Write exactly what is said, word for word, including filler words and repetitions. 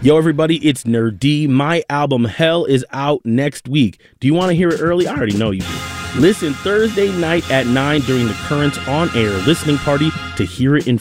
Yo, everybody, it's Nerd D. My album, Hell, is out next week. Do you want to hear it early? I already know you do. Listen Thursday night at nine during the Currents on Air listening party to hear it in